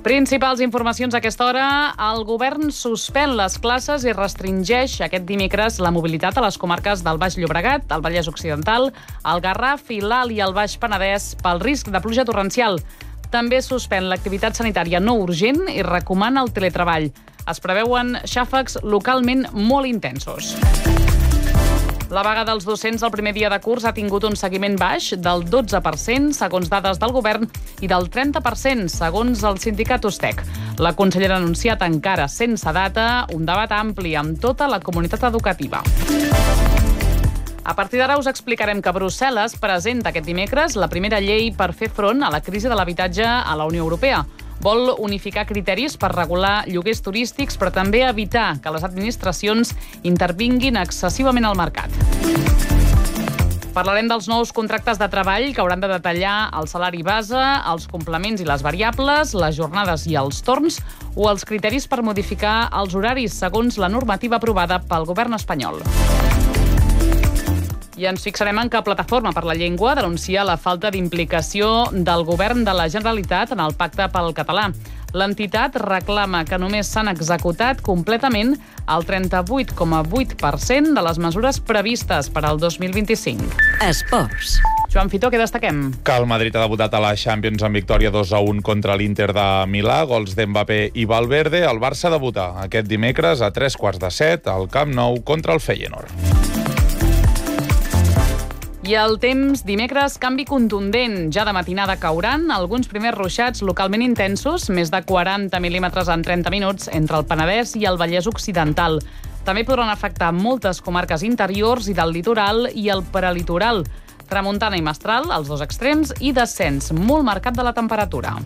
Principals informacions a aquesta hora. El govern suspèn les classes i restringeix aquest dimecres la mobilitat a les comarques del Baix Llobregat, el Vallès Occidental, el Garraf i l'Alt i el Baix Penedès pel risc de pluja torrencial. També suspèn l'activitat sanitària no urgent i recomana el teletreball. Es preveuen xàfecs localment molt intensos. La vaga dels docents el primer dia de curs ha tingut un seguiment baix del 12%, segons dades del govern, i del 30%, segons el sindicat USTEC. La consellera ha anunciat encara sense data un debat ampli amb tota la comunitat educativa. A partir d'ara us explicarem que Brussel·les presenta aquest dimecres la primera llei per fer front a la crisi de l'habitatge a la Unió Europea. Vol unificar criteris per regular lloguers turístics, però també evitar que les administracions intervinguin excessivament al mercat. Parlarem dels nous contractes de treball que hauran de detallar el salari base, els complements i les variables, les jornades i els torns, o els criteris per modificar els horaris segons la normativa aprovada pel govern espanyol. I ens fixarem en que Plataforma per la Llengua denuncia la falta d'implicació del govern de la Generalitat en el Pacte pel Català. L'entitat reclama que només s'han executat completament el 38,8% de les mesures previstes per al 2025. Esports. Joan Fitó, què destaquem? Que el Madrid ha debutat a la Champions amb victòria 2-1 contra l'Inter de Milà, gols d'Mbappé i Valverde. El Barça debuta aquest dimecres a 7:15 al Camp Nou contra el Feyenoord. I el temps, dimecres, canvi contundent. Ja de matinada cauran alguns primers ruixats localment intensos, més de 40 mil·límetres en 30 minuts, entre el Penedès i el Vallès Occidental. També podran afectar moltes comarques interiors i del litoral i el prelitoral. Tramuntana i mestral, als dos extrems, i descens molt marcat de la temperatura.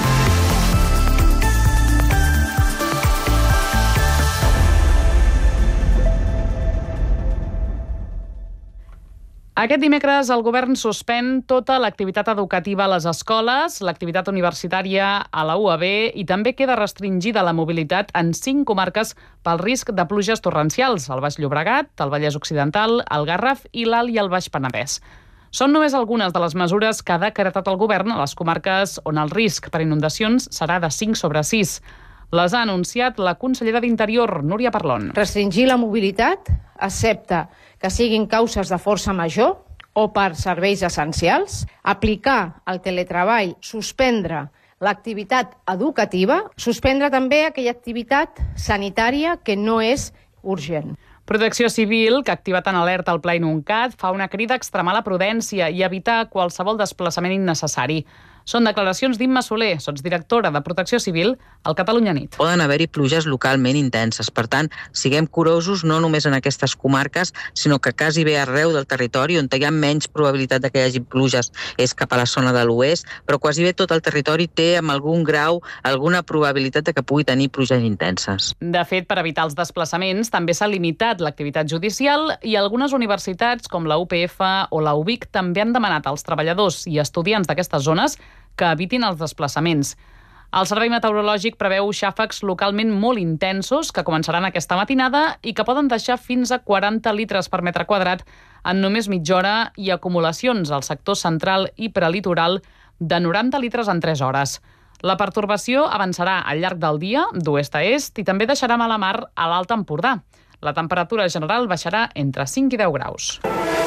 Aquest dimecres el govern suspèn tota l'activitat educativa a les escoles, l'activitat universitària a la UAB i també queda restringida la mobilitat en 5 comarques pel risc de pluges torrencials, el Baix Llobregat, el Vallès Occidental, el Garraf i l'Alt i el Baix Penedès. Són només algunes de les mesures que ha decretat el govern a les comarques on el risc per inundacions serà de 5/6. Les ha anunciat la consellera d'Interior, Núria Parlon. Restringir la mobilitat, excepte que siguin causes de força major o per serveis essencials, aplicar el teletreball, suspendre l'activitat educativa, suspendre també aquella activitat sanitària que no és urgent. Protecció Civil, que ha activat en alerta el Pla Inuncat, fa una crida a extremar la prudència i evitar qualsevol desplaçament innecessari. Són declaracions d'Imma Soler, sotsdirectora de Protecció Civil al Catalunya Nit. Poden haver-hi pluges localment intenses. Per tant, siguem curosos no només en aquestes comarques, sinó que quasi bé arreu del territori on hi ha menys probabilitat de que hi hagi pluges és cap a la zona de l'oest, però quasi bé tot el territori té amb algun grau alguna probabilitat de que pugui tenir pluges intenses. De fet, per evitar els desplaçaments, també s'ha limitat l'activitat judicial i algunes universitats, com la UPF o la UBIC, també han demanat als treballadors i estudiants d'aquestes zones que evitin els desplaçaments. El Servei Meteorològic preveu xàfecs localment molt intensos que començaran aquesta matinada i que poden deixar fins a 40 litres per metre quadrat en només mitja hora i acumulacions al sector central i prelitoral de 90 litres en 3 hores. La pertorbació avançarà al llarg del dia, d'oest a est, i també deixarà mala mar a l'Alt Empordà. La temperatura general baixarà entre 5 i 10 graus.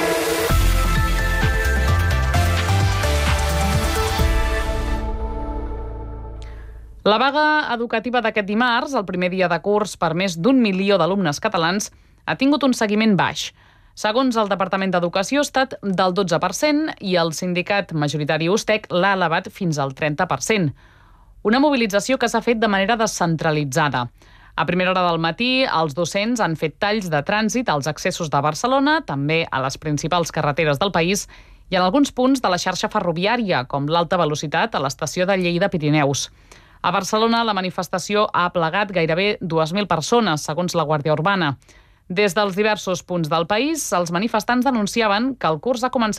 La vaga educativa d'aquest dimarts, el primer dia de curs per més d'1 milió d'alumnes catalans, ha tingut un seguiment baix. Segons el Departament d'Educació, ha estat del 12% i el sindicat majoritari USTEC l'ha elevat fins al 30%. Una mobilització que s'ha fet de manera descentralitzada. A primera hora del matí, els docents han fet talls de trànsit als accessos de Barcelona, també a les principals carreteres del país, i en alguns punts de la xarxa ferroviària, com l'alta velocitat a l'estació de Lleida-Pirineus. A Barcelona, la manifestació ha aplegat gairebé 2.000 persones, segons la Guàrdia Urbana. Des dels diversos punts del país, els manifestants denunciaven que el curs ha començat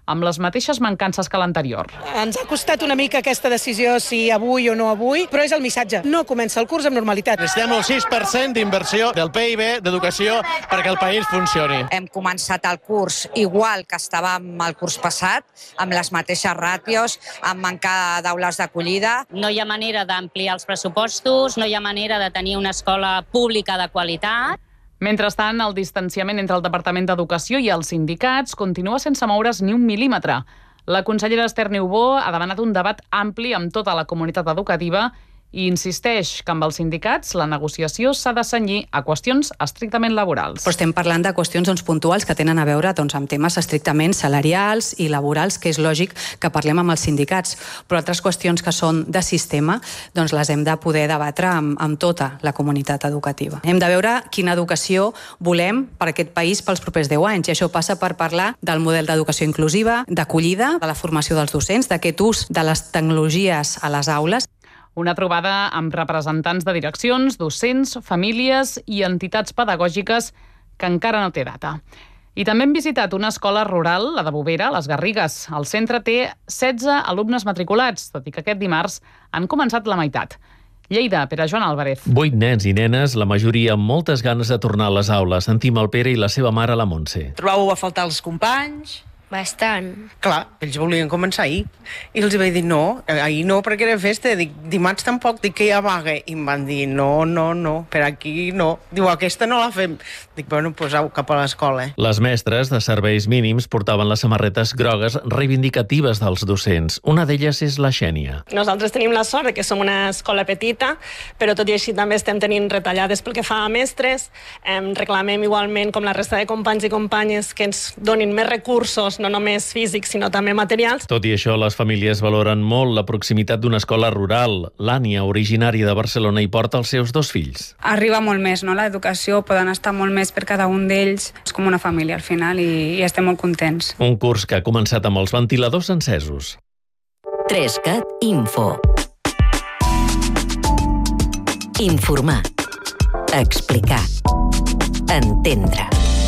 amb les mateixes mancances que l'anterior. Ens ha costat una mica aquesta decisió, si avui o no avui, però és el missatge. No comença el curs amb normalitat. Necessitem el 6% d'inversió del PIB d'educació perquè el país funcioni. Hem començat el curs igual que estàvem el curs passat, amb les mateixes ràtios, amb manca d'aules d'acollida. No hi ha manera d'ampliar els pressupostos, no hi ha manera de tenir una escola pública de qualitat. Mentrestant, el distanciament entre el Departament d'Educació i els sindicats continua sense moure's ni un mil·límetre. La consellera Esther Niubó ha demanat un debat ampli amb tota la comunitat educativa i insisteix que amb els sindicats la negociació s'ha de cenyir a qüestions estrictament laborals. Però estem parlant de qüestions puntuals que tenen a veure amb temes estrictament salarials i laborals, que és lògic que parlem amb els sindicats, però altres qüestions que són de sistema les hem de poder debatre amb tota la comunitat educativa. Hem de veure quina educació volem per aquest país pels propers 10 anys, i això passa per parlar del model d'educació inclusiva, d'acollida, de la formació dels docents, d'aquest ús de les tecnologies a les aules. Una trobada amb representants de direccions, docents, famílies i entitats pedagògiques que encara no té data. I també hem visitat una escola rural, la de Bovera, a les Garrigues. El centre té 16 alumnes matriculats, tot i que aquest dimarts han començat la meitat. Lleida, Pere Joan Álvarez. 8 nens i nenes, la majoria amb moltes ganes de tornar a les aules. Sentim el Pere i la seva mare, la Montse. Trobàveu a faltar els companys? Bastant. Clar, ells volien començar ahir. I els vaig dir no, ahir no perquè era festa. Dic, dimarts tampoc, dic que hi ha vaga. I em van dir no, per aquí no. Diu, aquesta no la fem. Dic, bueno, pues au cap a l'escola. Les mestres de serveis mínims portaven les samarretes grogues reivindicatives dels docents. Una d'elles és la Xènia. Nosaltres tenim la sort que som una escola petita, però tot i així també estem tenint retallades pel que fa a mestres. Reclamem igualment, com la resta de companys i companyes, que ens donin més recursos, no només físics, sinó també materials. Tot i això, les famílies valoren molt la proximitat d'una escola rural. L'Ània, originària de Barcelona, hi porta els seus 2 fills. Arriba molt més, no?, l'educació, poden estar molt més per cada un d'ells. És com una família al final i estem molt contents. Un curs que ha començat amb els ventiladors encesos. 3CAT Info. Informar. Explicar. Entendre.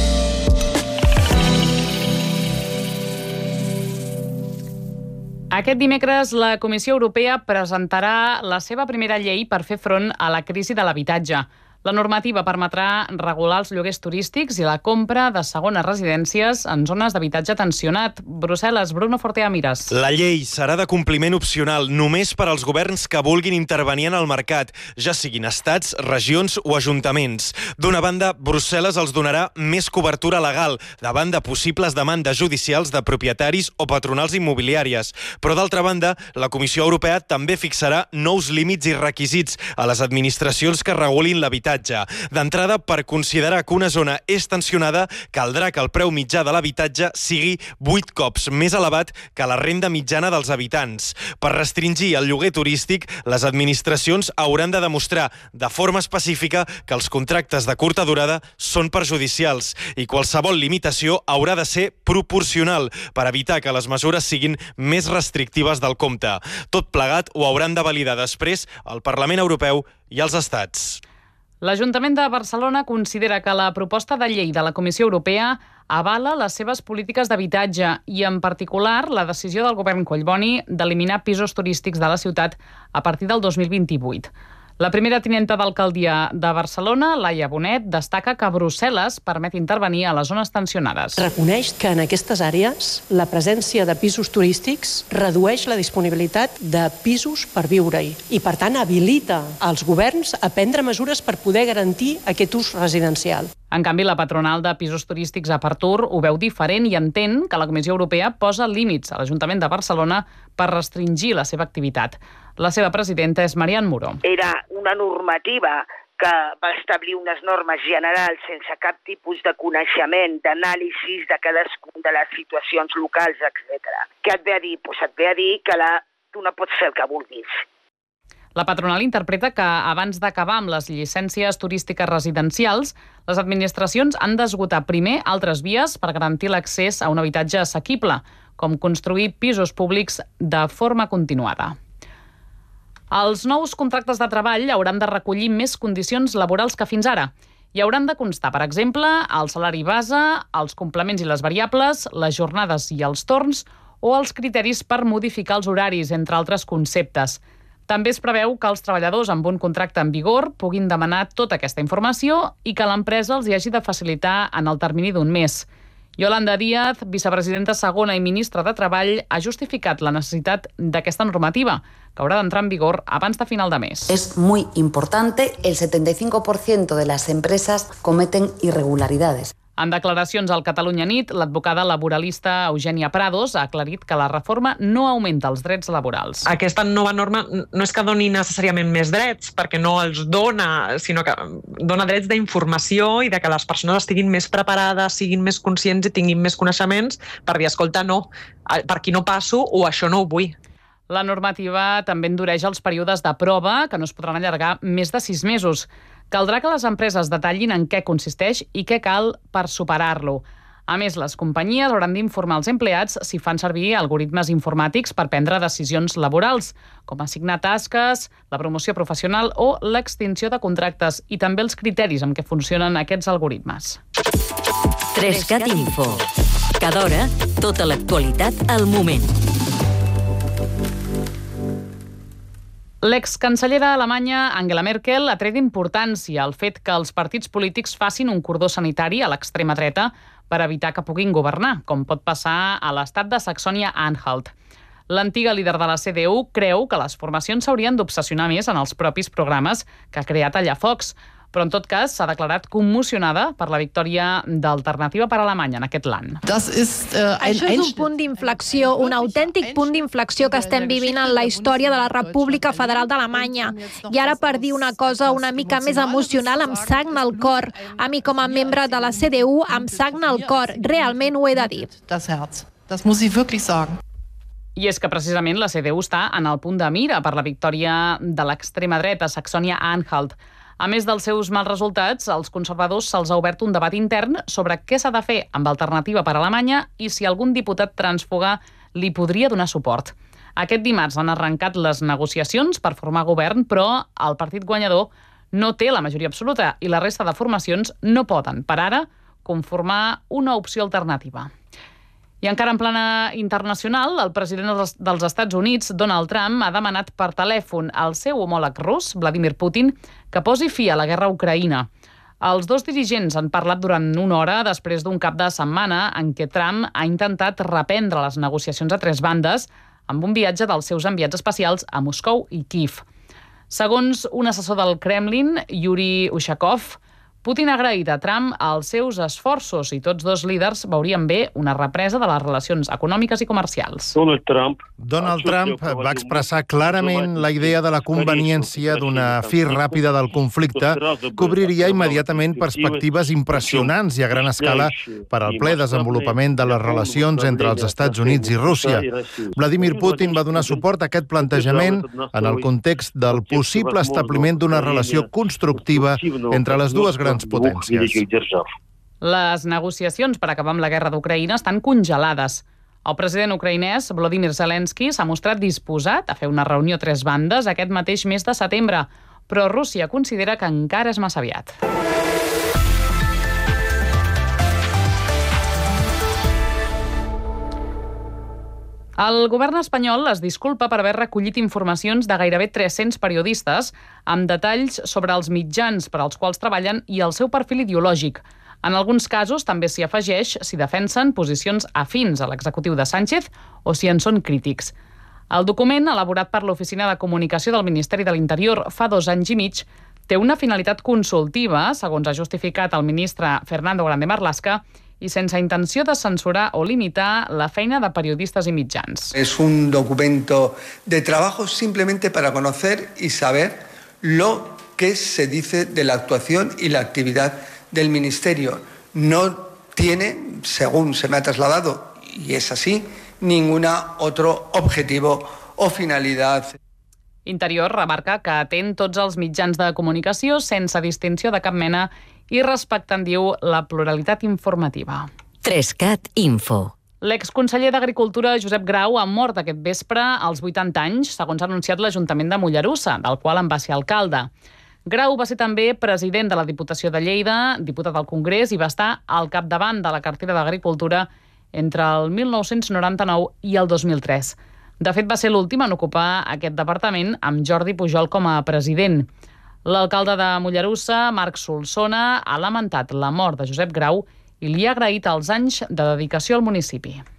Aquest dimecres la Comissió Europea presentarà la seva primera llei per fer front a la crisi de l'habitatge. La normativa permetrà regular els lloguers turístics i la compra de segones residències en zones d'habitatge tensionat. Brussel·les, Bruno Fortea Mires. La llei serà de compliment opcional només per als governs que vulguin intervenir en el mercat, ja siguin estats, regions o ajuntaments. D'una banda, Brussel·les els donarà més cobertura legal davant de possibles demandes judicials de propietaris o patronals immobiliàries. Però d'altra banda, la Comissió Europea també fixarà nous límits i requisits a les administracions que regulin l'habitatge. D'entrada, per considerar que una zona és tensionada, caldrà que el preu mitjà de l'habitatge sigui 8 cops més elevat que la renda mitjana dels habitants. Per restringir el lloguer turístic, les administracions hauran de demostrar de forma específica que els contractes de curta durada són perjudicials i qualsevol limitació haurà de ser proporcional per evitar que les mesures siguin més restrictives del compte. Tot plegat ho hauran de validar després el Parlament Europeu i els estats. L'Ajuntament de Barcelona considera que la proposta de llei de la Comissió Europea avala les seves polítiques d'habitatge i, en particular, la decisió del govern Collboni d'eliminar pisos turístics de la ciutat a partir del 2028. La primera tinenta d'alcaldia de Barcelona, Laia Bonet, destaca que Brussel·les permet intervenir a les zones tensionades. Reconeix que en aquestes àrees la presència de pisos turístics redueix la disponibilitat de pisos per viure-hi i, per tant, habilita els governs a prendre mesures per poder garantir aquest ús residencial. En canvi, la patronal de pisos turístics a Partur ho veu diferent i entén que la Comissió Europea posa límits a l'Ajuntament de Barcelona per restringir la seva activitat. La seva presidenta és Marian Muro. Era una normativa que va establir unes normes generals sense cap tipus de coneixement, d'anàlisis de cadascuna de les situacions locals, etc. Què et ve a dir? Doncs et ve a dir que tu no pots fer el que vulguis. La patronal interpreta que abans d'acabar amb les llicències turístiques residencials, les administracions han d'esgotar primer altres vies per garantir l'accés a un habitatge assequible, com construir pisos públics de forma continuada. Els nous contractes de treball hauran de recollir més condicions laborals que fins ara. Hi hauran de constar, per exemple, el salari base, els complements i les variables, les jornades i els torns o els criteris per modificar els horaris, entre altres conceptes. També es preveu que els treballadors amb un contracte en vigor puguin demanar tota aquesta informació i que l'empresa els hi hagi de facilitar en el termini d'un mes. Yolanda Díaz, vicepresidenta segona i ministra de Treball, ha justificat la necessitat d'aquesta normativa, que haurà d'entrar en vigor abans de final de mes. Es muy importante, el 75% de las empresas cometen irregularidades. En declaracions al Catalunya Nit, l'advocada laboralista Eugènia Prados ha aclarit que la reforma no augmenta els drets laborals. Aquesta nova norma no és que doni necessàriament més drets, perquè no els dona, sinó que dona drets d'informació i de que les persones estiguin més preparades, siguin més conscients i tinguin més coneixements per dir, escolta, no, per aquí no passo o això no ho vull. La normativa també endureix els períodes de prova, que no es podran allargar més de 6 mesos. Caldrà que les empreses detallin en què consisteix i què cal per superar-lo. A més, les companyies hauran d'informar els empleats si fan servir algoritmes informàtics per prendre decisions laborals, com assignar tasques, la promoció professional o l'extinció de contractes, i també els criteris amb què funcionen aquests algoritmes. 3CAT Info. Cada hora, tota l'actualitat al moment. L'excancellera alemanya Angela Merkel ha tret importància al fet que els partits polítics facin un cordó sanitari a l'extrema dreta per evitar que puguin governar, com pot passar a l'estat de Saxònia-Anhalt. L'antiga líder de la CDU creu que les formacions s'haurien d'obsessionar més en els propis programes que ha creat allà Vox, però en tot cas s'ha declarat commocionada per la victòria d'Alternativa per Alemanya en aquest land. Això és un punt d'inflexió, un autèntic punt d'inflexió que estem vivint en la història de la República Federal d'Alemanya. I ara, per dir una cosa una mica més emocional, em sagna el cor. A mi, com a membre de la CDU, em sagna el cor. Realment ho he de dir. I és que precisament la CDU està en el punt de mira per la victòria de l'extrema dreta, Saxònia-Anhalt. A més dels seus mals resultats, als conservadors se'ls ha obert un debat intern sobre què s'ha de fer amb Alternativa per Alemanya i si algun diputat trànsfuga li podria donar suport. Aquest dimarts han arrencat les negociacions per formar govern, però el partit guanyador no té la majoria absoluta i la resta de formacions no poden, per ara, conformar una opció alternativa. I encara en plana internacional, el president dels Estats Units, Donald Trump, ha demanat per telèfon al seu homòleg rus, Vladimir Putin, que posi fi a la guerra a Ucraïna. Els dos dirigents han parlat durant una hora després d'un cap de setmana en què Trump ha intentat reprendre les negociacions a 3 bandes amb un viatge dels seus enviats especials a Moscou i Kíev. Segons un assessor del Kremlin, Yuri Ushakov, Putin ha agraït a Trump els seus esforços i tots dos líders veurien bé una represa de les relacions econòmiques i comercials. Donald Trump va expressar clarament la idea de la conveniència d'una fi ràpida del conflicte que obriria immediatament perspectives impressionants i a gran escala per al ple desenvolupament de les relacions entre els Estats Units i Rússia. Vladimir Putin va donar suport a aquest plantejament en el context del possible establiment d'una relació constructiva entre les dues grans potències. Les negociacions per acabar amb la guerra d'Ucraïna estan congelades. El president ucraïnès, Volodymyr Zelensky, s'ha mostrat disposat a fer una reunió a 3 bandes aquest mateix mes de setembre, però Rússia considera que encara és massa aviat. El govern espanyol es disculpa per haver recollit informacions de gairebé 300 periodistes amb detalls sobre els mitjans per als quals treballen i el seu perfil ideològic. En alguns casos també s'hi afegeix si defensen posicions afins a l'executiu de Sánchez o si en són crítics. El document, elaborat per l'Oficina de Comunicació del Ministeri de l'Interior fa 2 anys i mig, té una finalitat consultiva, segons ha justificat el ministre Fernando Grande Marlaska, i sense intenció de censurar o limitar la feina de periodistas y mitjans. Es un documento de trabajo simplemente para conocer y saber lo que se dice de la actuación y la actividad del Ministerio. No tiene, según se me ha trasladado, y es así, ningún otro objetivo o finalidad. Interior remarca que atén tots els mitjans de comunicació sense distinció de cap mena i respectant, diu, la pluralitat informativa. 3CAT Info. L'exconseller d'Agricultura, Josep Grau, ha mort aquest vespre als 80 anys, segons ha anunciat l'Ajuntament de Mollerussa, del qual en va ser alcalde. Grau va ser també president de la Diputació de Lleida, diputat al Congrés i va estar al capdavant de la cartera d'Agricultura entre el 1999 i el 2003. De fet, va ser l'últim en ocupar aquest departament amb Jordi Pujol com a president. L'alcalde de Mollerussa, Marc Solsona, ha lamentat la mort de Josep Grau i li ha agraït els anys de dedicació al municipi.